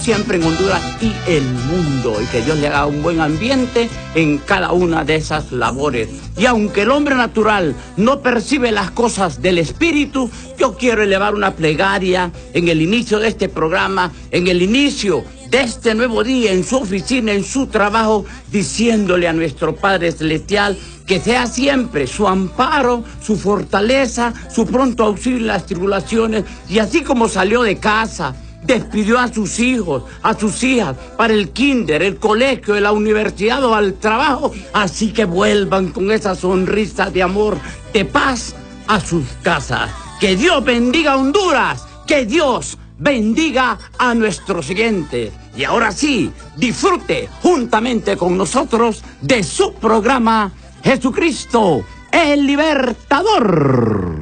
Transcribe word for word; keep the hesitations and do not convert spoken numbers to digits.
siempre en Honduras y el mundo, y que Dios le haga un buen ambiente en cada una de esas labores. Y aunque el hombre natural no percibe las cosas del espíritu, yo quiero elevar una plegaria en el inicio de este programa, en el inicio de este nuevo día, en su oficina, en su trabajo, diciéndole a nuestro Padre Celestial que sea siempre su amparo, su fortaleza, su pronto auxilio en las tribulaciones, y así como salió de casa, despidió a sus hijos, a sus hijas, para el kinder, el colegio, la universidad o al trabajo, así que vuelvan con esa sonrisa de amor, de paz a sus casas. Que Dios bendiga a Honduras, que Dios bendiga a nuestros siguientes. Y ahora sí, disfrute juntamente con nosotros de su programa Jesucristo, el Libertador.